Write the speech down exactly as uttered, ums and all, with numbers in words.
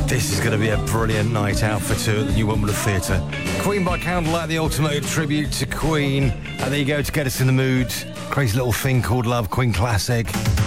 This is going to be a brilliant night out for two at the New Wimbledon Theatre. Queen by Candlelight, the ultimate tribute to Queen. And there you go, to get us in the mood. Crazy little thing called Love, Queen classic.